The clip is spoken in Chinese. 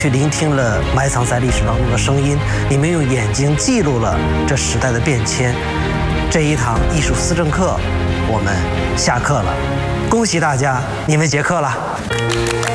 去聆听了埋藏在历史当中的声音，你们用眼睛记录了这时代的变迁。这一堂艺术思政课，我们下课了，恭喜大家，你们结课了。